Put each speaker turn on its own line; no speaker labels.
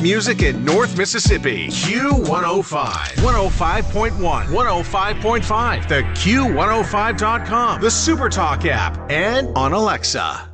Music in North Mississippi. Q105. 105.1. 105.5. The Q105.com. The SuperTalk app. And on Alexa.